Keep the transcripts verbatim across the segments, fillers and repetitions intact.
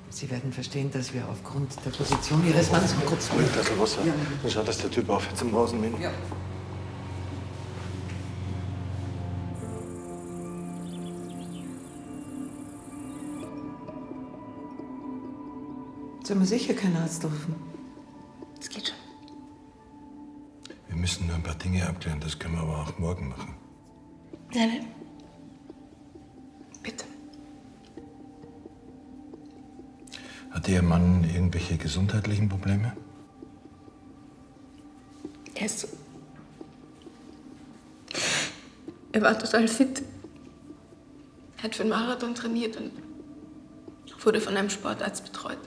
Sie werden verstehen, dass wir aufgrund der Position Ihres Mannes um kurz... Ein Glas Wasser. Ja. Dann schaut, dass der Typ aufhört zum Rasenmähen. Ja. Sollen wir sicher keinen Arzt rufen? Das geht schon. Wir müssen nur ein paar Dinge abklären, das können wir aber auch morgen machen. Nein, nein. Bitte. Hat Ihr Mann irgendwelche gesundheitlichen Probleme? Er ist so. Er war total fit. Er hat für den Marathon trainiert und wurde von einem Sportarzt betreut.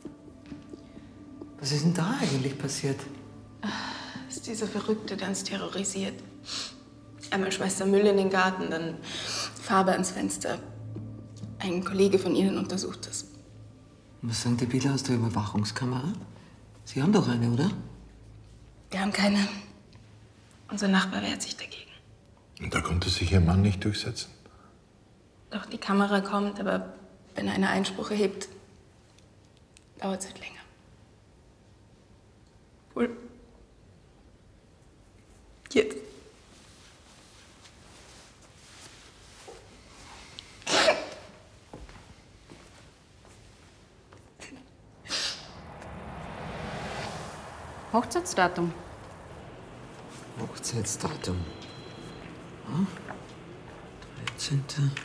Was ist denn da eigentlich passiert? Das ist dieser Verrückte, der uns terrorisiert. Einmal schmeißt er Müll in den Garten, dann Farbe ans Fenster. Ein Kollege von Ihnen untersucht das. Was sagen die Bilder aus der Überwachungskamera? Sie haben doch eine, oder? Wir haben keine. Unser Nachbar wehrt sich dagegen. Und da konnte sich Ihr Mann nicht durchsetzen? Doch, die Kamera kommt, aber wenn einer Einspruch erhebt, dauert es halt länger. Cool. Jetzt. Hochzeitsdatum. Hochzeitsdatum. Hm? dreizehnten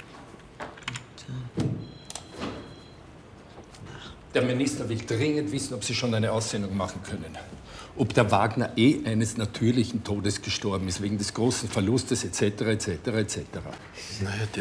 Der Minister will dringend wissen, ob Sie schon eine Aussendung machen können. Ob der Wagner eh eines natürlichen Todes gestorben ist, wegen des großen Verlustes et cetera et cetera et cetera. Naja,